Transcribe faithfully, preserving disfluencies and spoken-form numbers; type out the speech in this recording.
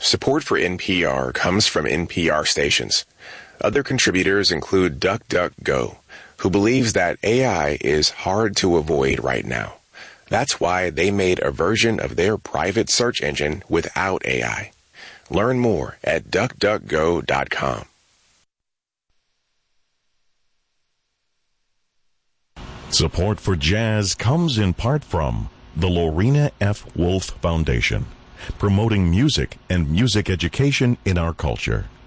Support for N P R comes from N P R stations. Other contributors include DuckDuckGo, who believes that A I is hard to avoid right now. That's why they made a version of their private search engine without A I. Learn more at duck duck go dot com. Support for jazz comes in part from the Lorena F. Wolf Foundation, promoting music and music education in our culture.